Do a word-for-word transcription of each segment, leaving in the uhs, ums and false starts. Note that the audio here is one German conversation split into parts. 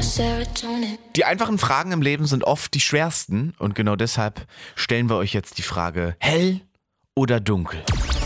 Die einfachen Fragen im Leben sind oft die schwersten und genau deshalb stellen wir euch jetzt die Frage, hell oder dunkel?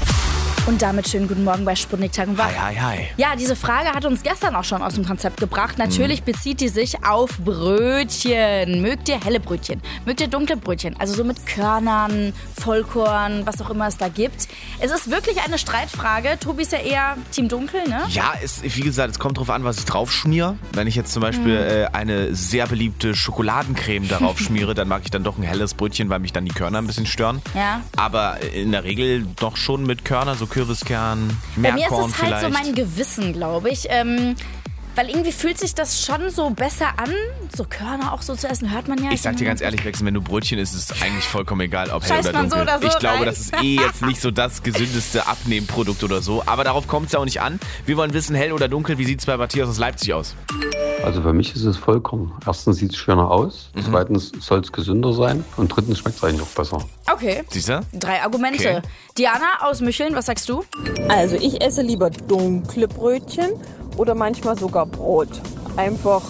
Und damit schönen guten Morgen bei Sputnik Tag und Wach. Hi, hi, hi. Ja, diese Frage hat uns gestern auch schon aus dem Konzept gebracht. Natürlich bezieht die sich auf Brötchen. Mögt ihr helle Brötchen? Mögt ihr dunkle Brötchen? Also so mit Körnern, Vollkorn, was auch immer es da gibt. Es ist wirklich eine Streitfrage. Tobi ist ja eher Team Dunkel, ne? Ja, es, wie gesagt, es kommt drauf an, was ich drauf schmiere. Wenn ich jetzt zum Beispiel äh, eine sehr beliebte Schokoladencreme darauf schmiere, dann mag ich dann doch ein helles Brötchen, weil mich dann die Körner ein bisschen stören. Ja. Aber in der Regel doch schon mit Körner, so Kürbiskern, Bei mir Meerkorn ist es halt vielleicht. so mein Gewissen, glaube ich. Ähm, weil irgendwie fühlt sich das schon so besser an. So Körner auch so zu essen, hört man ja. Ich sag dir ganz ehrlich, Wechsel, wenn du Brötchen isst, ist es eigentlich vollkommen egal, ob hell Scheißt oder man so dunkel. oder so ich glaube, rein. das ist eh jetzt nicht so das gesündeste Abnehmprodukt oder so. Aber darauf kommt es ja auch nicht an. Wir wollen wissen, hell oder dunkel, wie sieht es bei Matthias aus Leipzig aus? Also für mich ist es vollkommen. Erstens sieht es schöner aus, mhm. zweitens soll es gesünder sein und drittens schmeckt es eigentlich auch besser. Okay. Siehst du? Drei Argumente. Okay. Diana aus Mücheln, was sagst du? Also ich esse lieber dunkle Brötchen oder manchmal sogar Brot. Einfach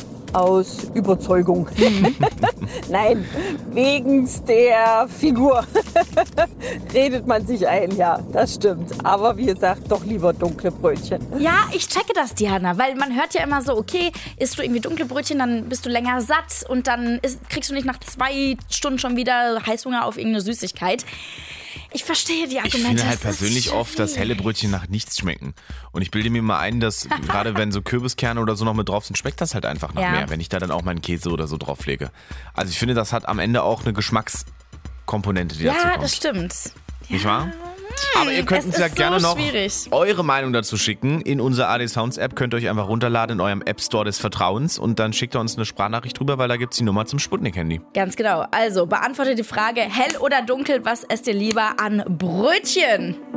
aus Überzeugung. Nein, wegen der Figur redet man sich ein, ja, das stimmt. Aber wie gesagt, doch lieber dunkle Brötchen. Ja, ich checke das, Diana, weil man hört ja immer so, okay, isst du irgendwie dunkle Brötchen, dann bist du länger satt und dann isst, kriegst du nicht nach zwei Stunden schon wieder Heißhunger auf irgendeine Süßigkeit. Ich verstehe die Argumente. Ich finde halt das ist persönlich oft, dass helle Brötchen nach nichts schmecken. Und ich bilde mir mal ein, dass gerade wenn so Kürbiskerne oder so noch mit drauf sind, schmeckt das halt einfach nach Ja. mehr, wenn ich da dann auch meinen Käse oder so drauf lege. Also ich finde, das hat am Ende auch eine Geschmackskomponente, die dazu Ja, kommt. das stimmt. Nicht wahr? Aber ihr könnt es uns ja ist gerne so noch schwierig. eure Meinung dazu schicken. In unserer A D Sounds App könnt ihr euch einfach runterladen in eurem App Store des Vertrauens und dann schickt ihr uns eine Sprachnachricht drüber, weil da gibt es die Nummer zum Sputnik-Handy. Ganz genau. Also, beantwortet die Frage, hell oder dunkel, was esst ihr lieber an Brötchen?